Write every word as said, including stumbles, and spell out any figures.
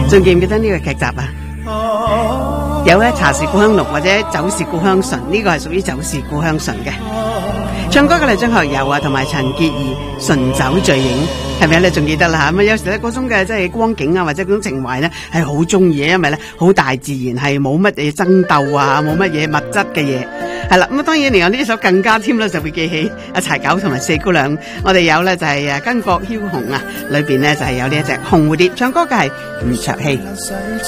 仲記唔記得呢個劇集啊？有咧茶是故鄉濃或者酒是故鄉醇，呢、這個係屬於酒是故鄉醇嘅。唱歌嘅係張學友啊，同埋陳潔儀《醇酒醉影》，係咪啊？你仲記得啦吓？咁啊，有時咧嗰種嘅即係光景啊，或者嗰種情懷咧，係好中意嘅，因為咧好大自然，係冇乜嘢爭鬥啊，冇乜嘢物質嘅嘢。係啦，咁啊，當然另外呢首更加添啦，就會記起阿柴九同埋四姑娘。我哋有咧就係誒巾幗梟雄啊，裏邊咧就係有呢一隻紅蝴蝶，唱歌嘅係吳卓羲。